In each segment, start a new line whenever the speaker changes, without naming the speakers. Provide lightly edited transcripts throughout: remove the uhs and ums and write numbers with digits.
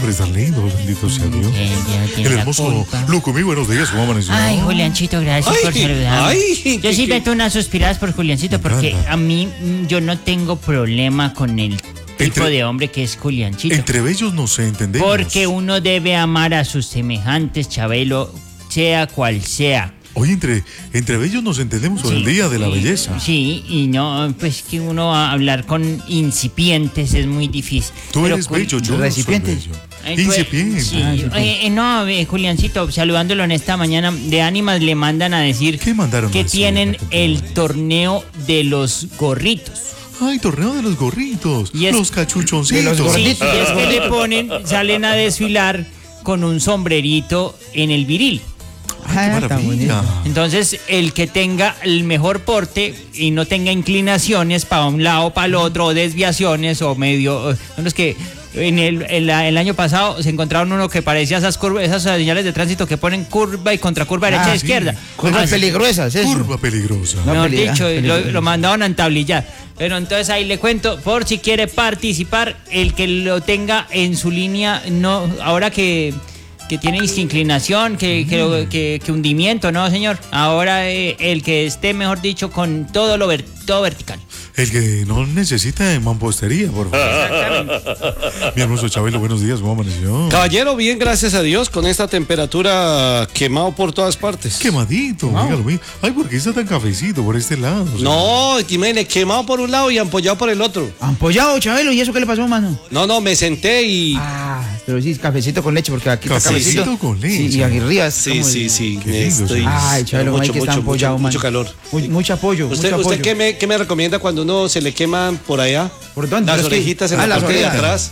hombres tan lindos, bendito sea Dios. El hermoso Lucumí, buenos días, ¿cómo amaneció?
Ay, Juliancito, gracias por saludarme. Yo sí meto unas suspiradas por Juliancito porque a mí yo no tengo problema con el tipo de hombre que es Juliancito.
Entre bellos nos entendemos.
Porque uno debe amar a sus semejantes, Chabelo, sea cual sea.
Oye, entre bellos nos entendemos por el Día de la Belleza.
Sí, y no, pues que uno hablar con incipientes es muy difícil.
Tú eres bello, yo no soy bello. Incipiente.
Sí. Juliancito, saludándolo en esta mañana, de Ánimas le mandan a decir
¿Qué mandaron
que
a decir?
tienen el torneo de los gorritos.
Ay, torneo de los gorritos, los cachuchoncitos.
De los gorditos. Sí, y es que salen a desfilar con un sombrerito en el viril.
Ay, qué maravilla.
Entonces, el que tenga el mejor porte y no tenga inclinaciones para un lado, para el otro, o desviaciones, o medio. Bueno, es que el año pasado se encontraron uno que parecía esas curvas, esas señales de tránsito que ponen curva y contracurva derecha e izquierda.
Curvas peligrosas, eso.
Curva peligrosa.
Mejor dicho, lo mandaron a entablillar. Pero entonces ahí le cuento, por si quiere participar, el que lo tenga en su línea, no, ahora que tiene inclinación, que hundimiento, ¿no, señor? Ahora el que esté, mejor dicho, con todo vertical.
El que no necesita de mampostería, por favor.
Exactamente.
Mi hermoso Chabelo, buenos días, ¿cómo amaneció?
Caballero, bien, gracias a Dios, con esta temperatura quemado por todas partes.
Quemadito, dígalo bien. Ay, ¿por qué está tan cafecito por este lado?
No, Jiménez, quemado por un lado y ampollado por el otro.
¿Ampollado, Chabelo? ¿Y eso qué le pasó, mano?
No, me senté y...
Pero sí, cafecito con leche, porque aquí está cafecito
con leche.
Sí, y arriba.
Sí.
Estoy... Ay, Chabelo, hay que estar ampollado,
mucho calor.
Mucho apoyo.
¿Usted qué me recomienda cuando uno se le queman por allá?
¿Por dónde?
Las orejitas en la parte de atrás.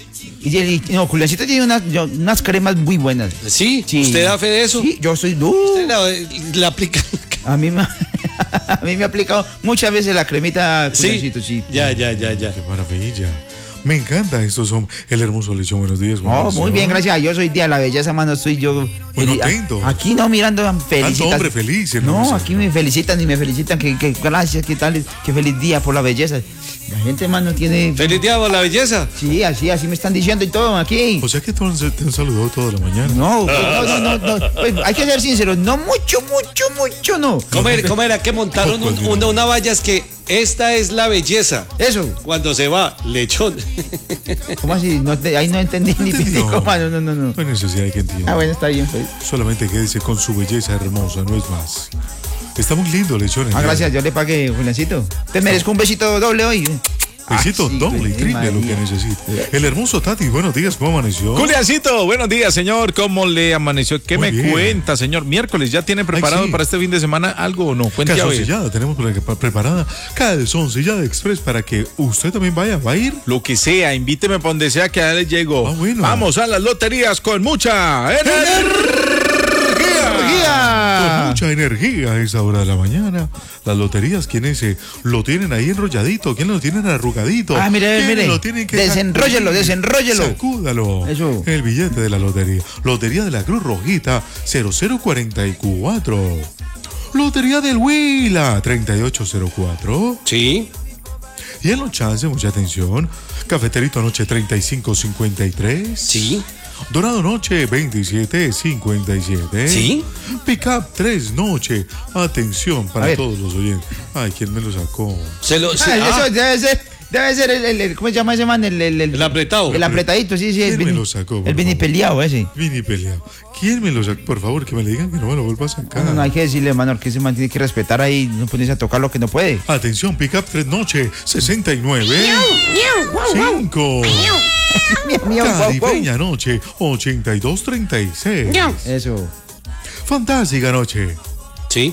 No, Juliancito tiene unas cremas muy buenas.
¿Sí? ¿Usted da fe de eso?
Sí, yo soy...
¿Usted la aplica?
A mí me ha aplicado muchas veces la cremita, Juliancito, sí.
Ya.
Qué maravilla. Me encanta estos son el hermoso lechón. Buenos días.
Muy bien, gracias. Yo soy Día de la Belleza, mano. Estoy yo.
Bueno, atento.
Aquí no mirando felicitas.
Tanto hombre feliz.
No, aquí me felicitan y me felicitan. Que gracias, qué tal, qué feliz día por la belleza. La gente, mano, tiene.
¿Feliz día por la belleza?
Sí, así me están diciendo y todo aquí.
O sea que te han saludado toda la mañana.
No. Pues, hay que ser sinceros. No mucho, no.
¿Cómo era que montaron una valla? Es que esta es la belleza.
Eso.
Cuando se va, lechón.
¿Cómo así? Ahí no entendí ni pitico, mano. No.
No hay necesidad de que entienda.
Bueno, está bien. Pues.
Solamente quédese con su belleza hermosa, no es más. Está muy lindo, lechón.
Gracias, yo le pagué, Juliancito. Te merezco un besito doble hoy.
Besito doble y triple lo que necesita. El hermoso Tati, buenos días, ¿cómo amaneció?
Juliancito, buenos días, señor. ¿Cómo le amaneció? ¿Qué
Muy
me
bien.
cuenta, señor? Miércoles, ¿ya tiene preparado para este fin de semana algo o no? Cuente a ver.
Calzoncillada, tenemos preparada calzoncillada express para que usted también vaya. ¿Va a ir?
Lo que sea, invíteme para donde sea que a él llego.
Bueno.
Vamos a las loterías con mucha energía.
Con mucha energía a esa hora de la mañana. Las loterías, ¿quiénes lo tienen ahí enrolladito? ¿Quién lo tienen arrugadito?
Mire.
Lo tienen que
Desenróllelo.
Sacúdalo.
Eso.
El billete de la lotería. Lotería de la Cruz Rojita 0044. Lotería del Huila 3804.
Sí.
Y en los chances, mucha atención. Cafeterito Noche 3553.
Sí.
Dorado Noche 2757.
Sí.
Pickup 3 Noche. Atención para todos los oyentes. Ay, ¿quién me lo sacó?
Eso debe ser el ¿cómo se llama ese man? El
apretado.
El apretadito, sí.
¿Quién me lo sacó?
El Vini peleado ese.
Vini peleado. ¿Quién me lo sacó? Por favor, que me le digan que no me lo vuelva a sacar.
No hay que decirle, mano, que ese man tiene que respetar ahí, no ponerse a tocar lo que no puede.
Atención, Pickup 3 Noche 69. 5. Caribeña Noche 8236.
Eso.
Fantástica Noche
Sí.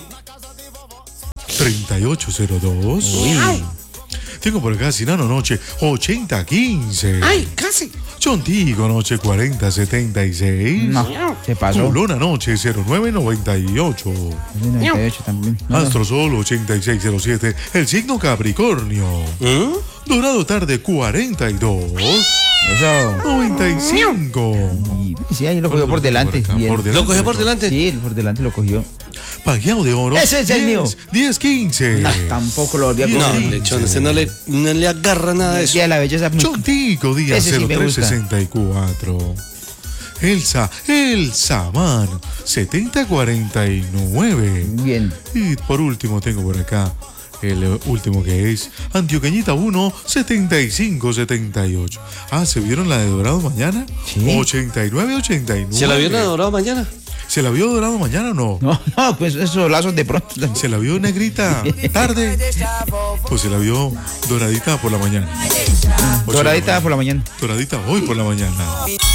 3802. Tengo por acá Sinano Noche 8015.
Ay, casi.
Chontigo Noche 4076.
No, se pasó.
Culona Noche 0998.
98 también.
Astro Sol 8607. El signo Capricornio. Dorado Tarde 42.
Eso.
95.
Sí, ahí lo cogió por delante.
Por delante.
¿Lo cogió por delante?
Sí, por delante lo cogió.
Pagueado de oro.
Ese es el mío.
10-15.
No, tampoco lo volví a
No,
coger.
lechón, usted no le agarra nada de
El
eso.
día de la belleza.
Chontico, día
Ese sí me gusta.
0364. Elsa Man, 7049.
Bien.
Y por último tengo por acá el último que es Antioqueñita 1, 7578. Ah, ¿se vieron la de Dorado mañana?
Sí.
89-89.
¿Se la vio enamorado mañana?
¿Se la vio Dorado mañana o no?
No, pues esos lazos de pronto.
¿Se la vio negrita tarde? Pues se la vio doradita por la mañana.
Doradita por la mañana.
Doradita hoy por la mañana.